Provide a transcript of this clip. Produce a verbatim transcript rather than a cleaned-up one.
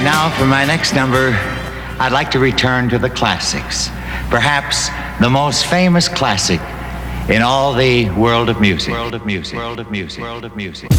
now for my next number, I'd like to return to the classics. Perhaps the most famous classic in all the world of music. World of music. World of music. World of music.